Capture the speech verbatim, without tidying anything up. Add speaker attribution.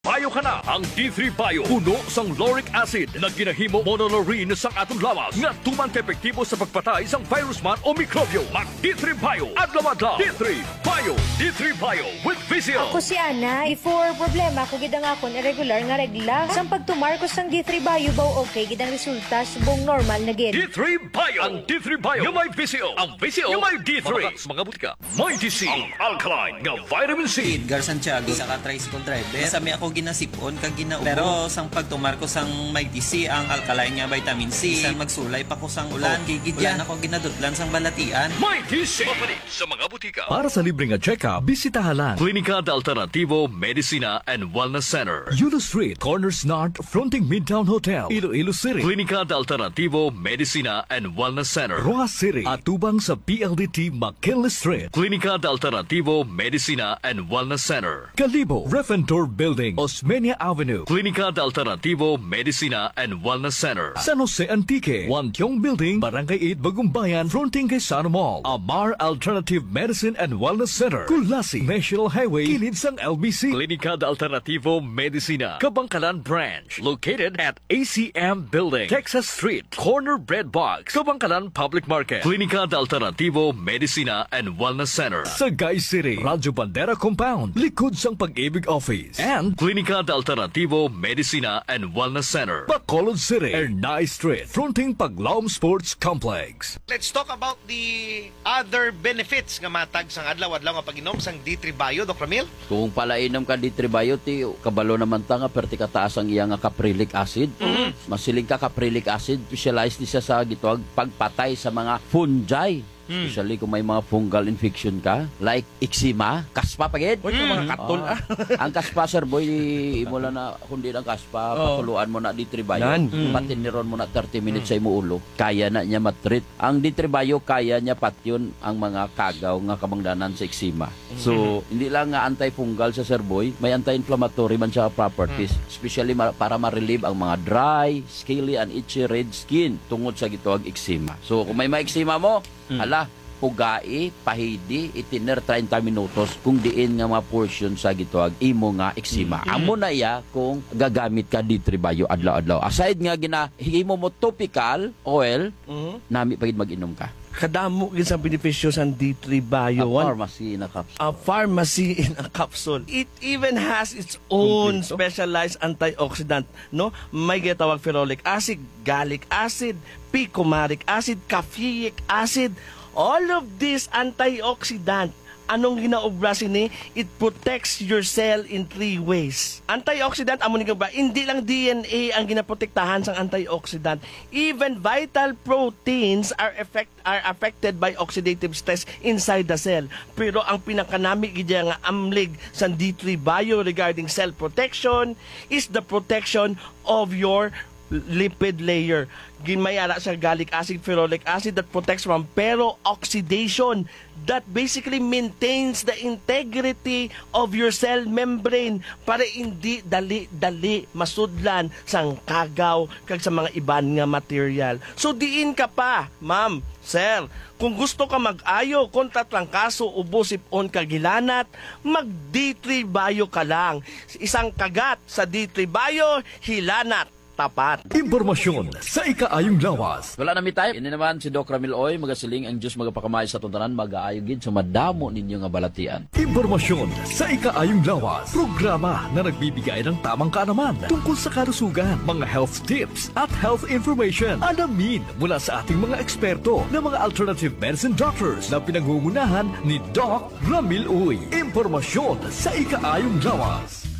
Speaker 1: Payo ka na ang D three Bio. Puno sang lauric acid na ginahimo monolaurin sang atong lawas nga tuman ka-epektibo sa pagpatay sang virus man o mikrobyo. Mag D three Bio. Adlaw-adlaw. D three Bio. D three Bio with Vizio.
Speaker 2: Ako si Ana. Before problema ko gidang akon irregular nga regla. Sang pagtumar ko sang D three Bio baw okay gidang resulta subong normal na gid.
Speaker 1: D three Bio. Ang D three Bio yung may Vizio. Ang Vizio yung may D three. Mga, mga butika. May D C. Ang alkaline nga vitamin C.
Speaker 3: Edgar Santiago sa ka-tricycle driver. Sa may ako ginasipon kag ginaubo. Pero sang pagtumar ko sang may D C ang alkaline nga vitamin C. Sang magsulay pa ko sang ulan. Oh, ulan ako ginadutlan sang balatian.
Speaker 1: May D C. Mapalit sa mga butika.
Speaker 4: Para sa libreng check-up, bisitahan lang
Speaker 1: Klinika de Alternativo Medicina and Wellness Center.
Speaker 4: Yulo Street, Corners North, fronting Midtown Hotel, Iloilo City.
Speaker 1: Klinika de Alternativo Medicina and Wellness Center.
Speaker 4: Rojas City, atubang sa P L D T McKinley Street.
Speaker 1: Klinika de Alternativo Medicina and Wellness Center.
Speaker 4: Kalibo, Refentor Building, Osmeña Avenue.
Speaker 1: Klinika de Alternativo Medicina and Wellness Center.
Speaker 4: San Jose Antique, Wantiong Building, Barangay eight, Bagumbayan, fronting kay Sano Mall. Amar Alternative Medicine and Wellness Center. Kulasi, National Highway, kilid sang L B C.
Speaker 1: Klinika de Alternativo Medicina, Kabangkalan Branch, located at A C M Building, Texas Street, Corner Bread Box, Kabangkalan Public Market. Klinika de Alternativo Medicina and Wellness Center.
Speaker 4: Sagay City, Radyo Bandera Compound, likod sang Pag-ibig Office. And
Speaker 1: Klinika de Alternativo Medicina and Wellness Center.
Speaker 4: Bacolod City, Ernay Street, fronting Paglaom Sports Complex.
Speaker 5: Let's talk about the other benefits nga matag sang adlaw-adlaw nga pag-inom sang D three Bio, Doc Ramil.
Speaker 6: Kung palainom ka D three Bio, ti kabalo naman ta nga perti kataas ang iya nga caprylic acid. Mm-hmm. Masiling ka caprylic acid, specialized ni siya sa gituag pagpatay sa mga fungi. Especially kung may mga fungal infection ka, like eczema, kaspa pagid.
Speaker 7: Uy, mm. mga katol ah.
Speaker 6: Ang kaspa, sir boy, imo lang na kundi ang kaspa, oh. Patuluan mo na D three Bio.
Speaker 7: Mm.
Speaker 6: Patiniron mo na thirty minutes mm. sa imo ulo. Kaya na niya matreat. Ang D three Bio, kaya niya patyon ang mga kagaw nga kamangdanan sa eczema. Mm. So, hindi lang nga antifungal sa sir boy, may anti-inflammatory man siya properties. Mm. Especially ma- para ma-relieve ang mga dry, scaly, and itchy red skin tungod sa gituag eczema. So, kung may ma-eczema mo, mm. hala, pugai, pahidi, itiner thirty minutos kung diin nga mga portion sa gituag imo nga eczema. Mm-hmm. Amo na iya kung gagamit ka D three Bio adlaw-adlaw. Aside nga gina himo mo topical oil, mm-hmm. nami pagid mag-inom ka.
Speaker 7: Kadamo gid sa benepisyo sa D three Bio.
Speaker 6: A pharmacy in a capsule.
Speaker 7: A pharmacy in a capsule. It even has its own Complito. Specialized antioxidant, no? May gitawag ferulic acid, gallic acid, picoumaric acid, caffeic acid. All of these antioxidant, anong ginaobra sini? It protects your cell in three ways. Antioxidant, amo ni ba? Hindi lang D N A ang ginaprotektahan sang antioxidant. Even vital proteins are affect are affected by oxidative stress inside the cell. Pero ang pinakanami gidya nga amlig sa D three Bio regarding cell protection is the protection of your lipid layer. Ginmayara sa gallic acid, ferulic acid that protects from peroxidation that basically maintains the integrity of your cell membrane para hindi dali-dali masudlan sang kagaw kag sa mga iban nga material. So diin ka pa, ma'am, sir, kung gusto ka mag-ayo kontra trangkaso, ubo, sipon, kagilanat, mag D three Bio ka lang. Isang kagat sa D three Bio, hilanat tapat.
Speaker 4: Impormasyon sa ikaayong lawas.
Speaker 6: Wala na mi tayo. Ini naman si Doc Ramil Oy, magasiling ang Diyos magapakamay sa tuntanan, mag-aayo gid sa madamo ninyo nga balatian.
Speaker 4: Impormasyon sa ikaayong lawas. Programa na nagbibigay ng tamang kaalaman tungkol sa kalusugan, mga health tips at health information. Alamin mula sa ating mga eksperto na mga alternative medicine doctors na pinangungunahan ni Doc Ramil Oy. Impormasyon sa ikaayong lawas.